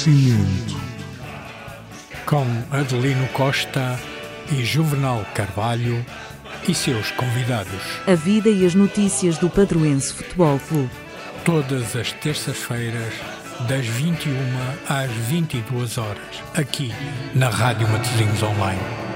Nascimento. Com Adelino Costa e Juvenal Carvalho e seus convidados. A vida e as notícias do Padroense Futebol Clube. Todas as terças-feiras, das 21 às 22 horas, aqui na Rádio Matosinhos Online.